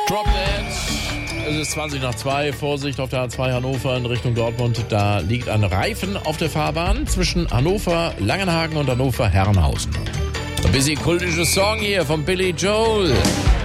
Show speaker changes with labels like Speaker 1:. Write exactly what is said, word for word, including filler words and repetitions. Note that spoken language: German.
Speaker 1: Drop Dead. Es ist zwanzig nach zwei. Vorsicht auf der A zwei Hannover in Richtung Dortmund. Da liegt ein Reifen auf der Fahrbahn zwischen Hannover Langenhagen und Hannover Herrenhausen. Ein bisschen kultisches Song hier von Billy Joel.